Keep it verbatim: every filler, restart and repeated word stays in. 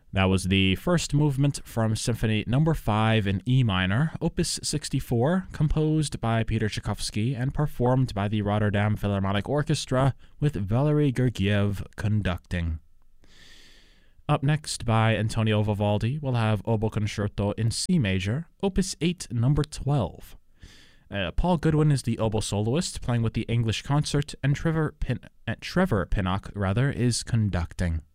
That was the first movement from Symphony Number five in E minor, Opus sixty-four, composed by Peter Tchaikovsky and performed by the Rotterdam Philharmonic Orchestra with Valery Gergiev conducting. Up next, by Antonio Vivaldi, we'll have Oboe Concerto in C major, Opus eight, Number twelve. Uh, Paul Goodwin is the oboe soloist, playing with the English Concert, and Trevor, Pin- uh, Trevor Pinnock rather, is conducting.